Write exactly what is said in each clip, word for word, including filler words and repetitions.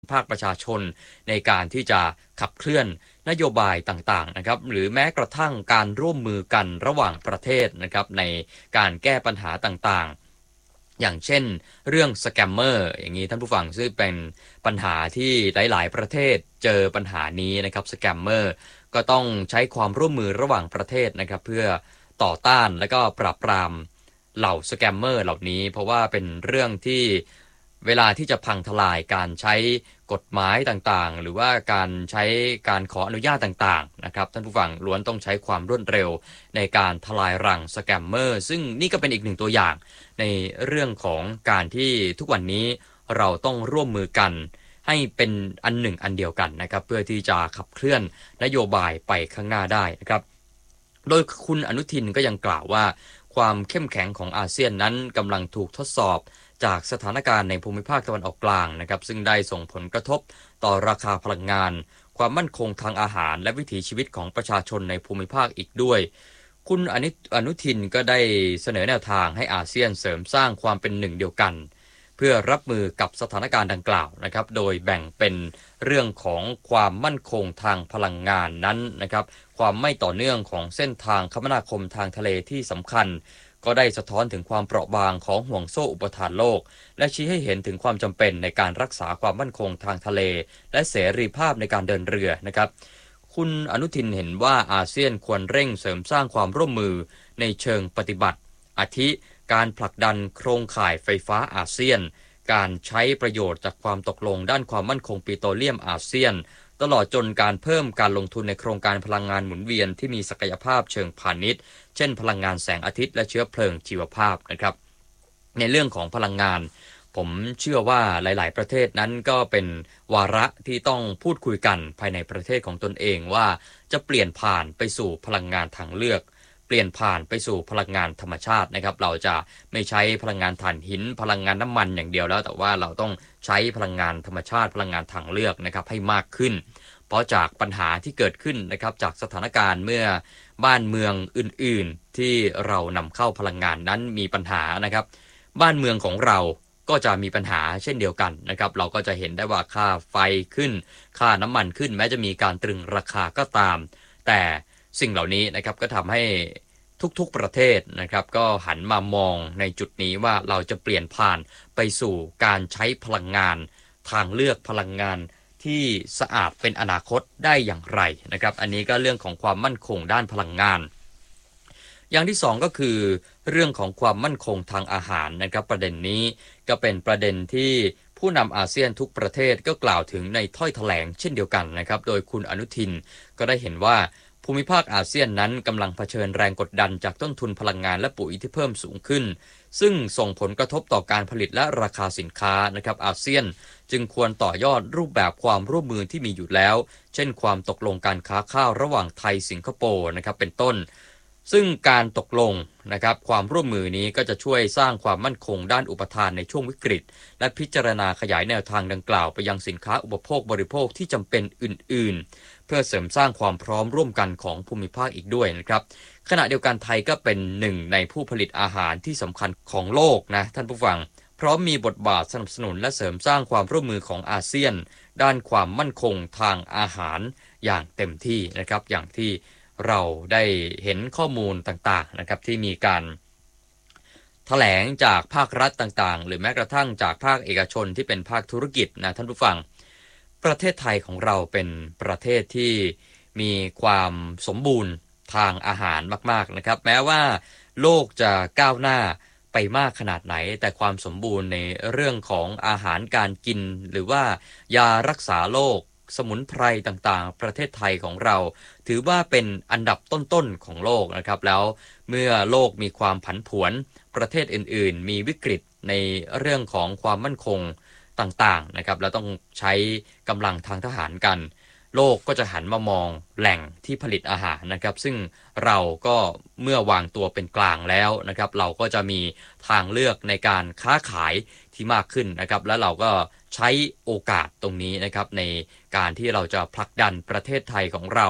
ภาคประชาชนในการที่จะขับเคลื่อนนโยบายต่างๆนะครับหรือแม้กระทั่งการร่วมมือกันระหว่างประเทศนะครับในการแก้ปัญหาต่างๆอย่างเช่นเรื่องสแกมเมอร์อย่างนี้ท่านผู้ฟังซึ่งเป็นปัญหาที่หลายๆประเทศเจอปัญหานี้นะครับสแกมเมอร์ก็ต้องใช้ความร่วมมือระหว่างประเทศนะครับเพื่อต่อต้านและก็ปราบปรามเหล่าสแกมเมอร์เหล่านี้เพราะว่าเป็นเรื่องที่เวลาที่จะพังทลายการใช้กฎหมายต่างๆหรือว่าการใช้การขออนุญาตต่างๆนะครับท่านผู้ฟังล้วนต้องใช้ความรวดเร็วในการทลายรังสแกมเมอร์ซึ่งนี่ก็เป็นอีกหนึ่งตัวอย่างในเรื่องของการที่ทุกวันนี้เราต้องร่วมมือกันให้เป็นอันหนึ่งอันเดียวกันนะครับเพื่อที่จะขับเคลื่อนนโยบายไปข้างหน้าได้นะครับโดยคุณอนุทินก็ยังกล่าวว่าความเข้มแข็งของอาเซียนนั้นกำลังถูกทดสอบจากสถานการณ์ในภูมิภาคตะวันออกกลางนะครับซึ่งได้ส่งผลกระทบต่อราคาพลังงานความมั่นคงทางอาหารและวิถีชีวิตของประชาชนในภูมิภาคอีกด้วยคุณอนุอนุทินก็ได้เสนอแนวทางให้อาเซียนเสริมสร้างความเป็นหนึ่งเดียวกันเพื่อรับมือกับสถานการณ์ดังกล่าวนะครับโดยแบ่งเป็นเรื่องของความมั่นคงทางพลังงานนั้นนะครับความไม่ต่อเนื่องของเส้นทางคมนาคมทางทะเลที่สำคัญก็ได้สะท้อนถึงความเปราะบางของห่วงโซ่อุปทานโลกและชี้ให้เห็นถึงความจำเป็นในการรักษาความมั่นคงทางทะเลและเสรีภาพในการเดินเรือนะครับคุณอนุทินเห็นว่าอาเซียนควรเร่งเสริมสร้างความร่วมมือในเชิงปฏิบัติอาทิการผลักดันโครงข่ายไฟฟ้าอาเซียนการใช้ประโยชน์จากความตกลงด้านความมั่นคงปิโตรเลียมอาเซียนตลอดจนการเพิ่มการลงทุนในโครงการพลังงานหมุนเวียนที่มีศักยภาพเชิงพาณิชย์เช่นพลังงานแสงอาทิตย์และเชื้อเพลิงชีวภาพนะครับในเรื่องของพลังงานผมเชื่อว่าหลายๆประเทศนั้นก็เป็นวาระที่ต้องพูดคุยกันภายในประเทศของตนเองว่าจะเปลี่ยนผ่านไปสู่พลังงานทางเลือกเปลี่ยนผ่านไปสู่พลังงานธรรมชาตินะครับเราจะไม่ใช้พลังงานถ่านหินพลังงานน้ำมันอย่างเดียวแล้วแต่ว่าเราต้องใช้พลังงานธรรมชาติพลังงานทางเลือกนะครับให้มากขึ้นเพราะจากปัญหาที่เกิดขึ้นนะครับจากสถานการณ์เมื่อบ้านเมืองอื่นๆที่เรานำเข้าพลังงานนั้นมีปัญหานะครับบ้านเมืองของเราก็จะมีปัญหาเช่นเดียวกันนะครับเราก็จะเห็นได้ว่าค่าไฟขึ้นค่าน้ำมันขึ้นแม้จะมีการตรึงราคาก็ตามแต่สิ่งเหล่านี้นะครับก็ทำให้ทุกๆประเทศนะครับก็หันมามองในจุดนี้ว่าเราจะเปลี่ยนผ่านไปสู่การใช้พลังงานทางเลือกพลังงานที่สะอาดเป็นอนาคตได้อย่างไรนะครับอันนี้ก็เรื่องของความมั่นคงด้านพลังงานอย่างที่สองก็คือเรื่องของความมั่นคงทางอาหารนะครับประเด็นนี้ก็เป็นประเด็นที่ผู้นำอาเซียนทุกประเทศก็กล่าวถึงในถ้อยแถลงเช่นเดียวกันนะครับโดยคุณอนุทินก็ได้เห็นว่าภูมิภาคอาเซียนนั้นกำลังเผชิญแรงกดดันจากต้นทุนพลังงานและปุ๋ยที่เพิ่มสูงขึ้นซึ่งส่งผลกระทบต่อการผลิตและราคาสินค้านะครับอาเซียนจึงควรต่อยอดรูปแบบความร่วมมือที่มีอยู่แล้วเช่นความตกลงการค้าข้าวระหว่างไทยสิงคโปร์นะครับเป็นต้นซึ่งการตกลงนะครับความร่วมมือนี้ก็จะช่วยสร้างความมั่นคงด้านอุปทานในช่วงวิกฤตและพิจารณาขยายแนวทางดังกล่าวไปยังสินค้าอุปโภคบริโภคที่จำเป็นอื่นๆเพื่อเสริมสร้างความพร้อมร่วมกันของภูมิภาคอีกด้วยนะครับขณะเดียวกันไทยก็เป็นหนึ่งในผู้ผลิตอาหารที่สำคัญของโลกนะท่านผู้ฟังพร้อมมีบทบาทสนับสนุนและเสริมสร้างความร่วมมือของอาเซียนด้านความมั่นคงทางอาหารอย่างเต็มที่นะครับอย่างที่เราได้เห็นข้อมูลต่างๆนะครับที่มีการแถลงจากภาครัฐต่างๆหรือแม้กระทั่งจากภาคเอกชนที่เป็นภาคธุรกิจนะท่านผู้ฟังประเทศไทยของเราเป็นประเทศที่มีความสมบูรณ์ทางอาหารมากๆนะครับแม้ว่าโลกจะก้าวหน้าไปมากขนาดไหนแต่ความสมบูรณ์ในเรื่องของอาหารการกินหรือว่ายารักษาโรคสมุนไพรต่างๆประเทศไทยของเราถือว่าเป็นอันดับต้นๆของโลกนะครับแล้วเมื่อโลกมีความผันผวนประเทศอื่นๆมีวิกฤตในเรื่องของความมั่นคงต่างๆนะครับแล้วต้องใช้กำลังทางทหารกันโลกก็จะหันมามองแหล่งที่ผลิตอาหารนะครับซึ่งเราก็เมื่อวางตัวเป็นกลางแล้วนะครับเราก็จะมีทางเลือกในการค้าขายที่มากขึ้นนะครับและเราก็ใช้โอกาสตรงนี้นะครับในการที่เราจะผลักดันประเทศไทยของเรา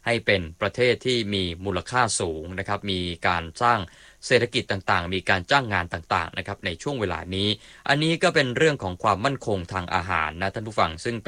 ให้เป็นประเทศที่มีมูลค่าสูงนะครับมีการสร้างเศรษฐกิจต่างๆมีการจ้างงานต่างๆนะครับในช่วงเวลานี้อันนี้ก็เป็นเรื่องของความมั่นคงทางอาหารนะท่านผู้ฟังซึ่ง